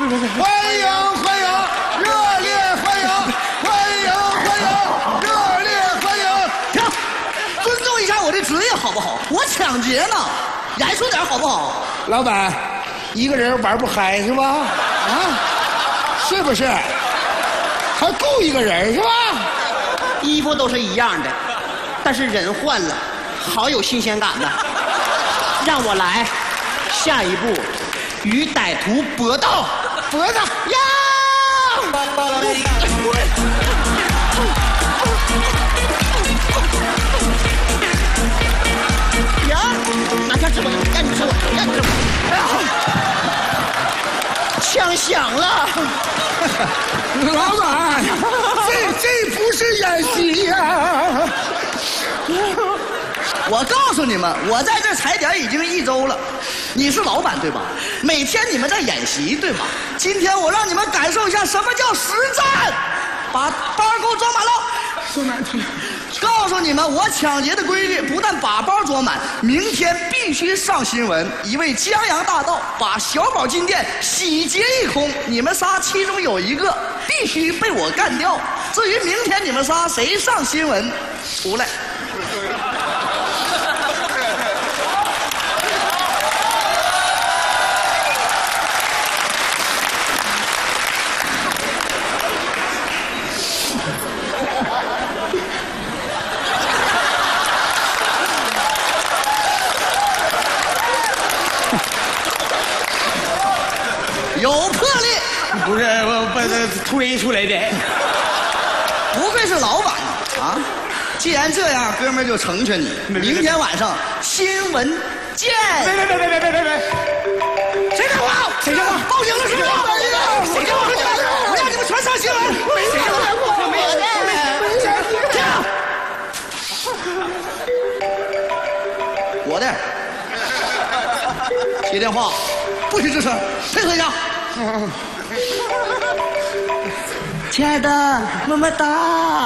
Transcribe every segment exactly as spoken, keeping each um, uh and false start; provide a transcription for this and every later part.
欢迎欢迎，热烈欢迎，欢迎欢迎，热烈欢迎！ 停，尊重一下我的职业好不好？我抢劫呢，严肃点好不好？ 老板，一个人玩不嗨是吧？啊，是不是？还雇一个人是吧？ 衣服都是一样的，但是人换了，好有新鲜感呐！让我来，下一步与歹徒搏斗。 脖子呀！ 呀，拿枪指我，让你指我，让你指我！枪响了， 老板，这这不是演戏呀！ 我告诉你们，我在这踩点已经一周了。你是老板对吧？每天你们在演习对吧？今天我让你们感受一下什么叫实战，把包给我装满了。 说难听， 告诉你们，我抢劫的规律不但把包装满，明天必须上新闻。一位江洋大盗把小宝金店洗劫一空，你们仨其中有一个必须被我干掉。至于明天你们仨谁上新闻，出来。有魄力， 不是我把它推出来的。 不愧是老板啊！既然这样，哥们儿就成全你。明天晚上新闻见。 别别别别别别别别！ 谁电话？谁电话？报警了是吧？谁电话？我让你们全上新闻。谁电话？我没有。停！我的。接电话，不许吱声，配合一下。亲爱的，么么哒。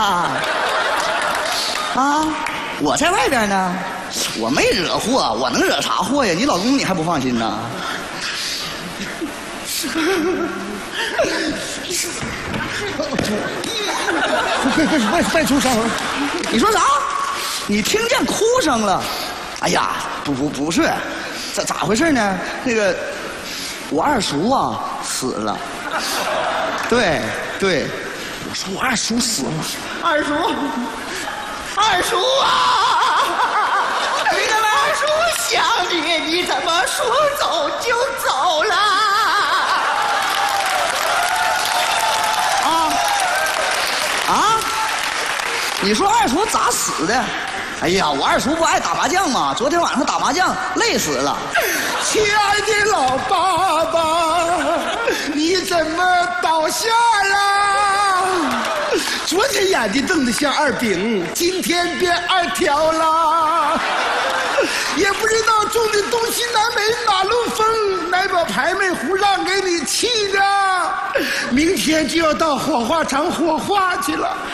啊，我在外边呢，我没惹祸，我能惹啥祸呀？你老公你还不放心呢？ 别别别别出声了！ 你说啥？你听见哭声了？哎呀，不不不是，这咋回事呢？那个，我二叔啊死了。对对，我说我二叔死了。二叔，二叔啊！你怎么二叔想你？你怎么说走就走了？啊啊！你说二叔咋死的？哎呀，我二叔不爱打麻将吗？昨天晚上打麻将累死了。 亲爱的老爸爸，你怎么倒下了？昨天眼睛瞪得像二饼，今天变二条了。也不知道种的东西南北哪路风，哪把牌没胡让给你气的。明天就要到火化场火化去了。